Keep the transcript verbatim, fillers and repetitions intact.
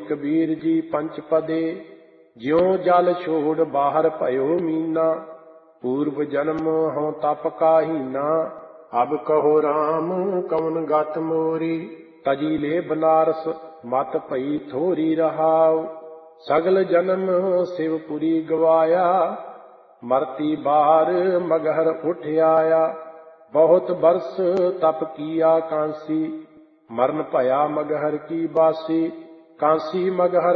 कबीर जी पंच पदे, ज्यों जल छोड़ बाहर भयो मीना, पूर्व जन्म हूँ तप काहीना, अब कहो राम कवन गत मोरी, तजी ले बनारस मत भई थोरी रहाव, सगल जन्म शिवपुरी गवाया, मरती बार मगहर उठ आया, बहुत बरस तप किया कांसी, मरण भया मगहर की बासी, कांसी मगहर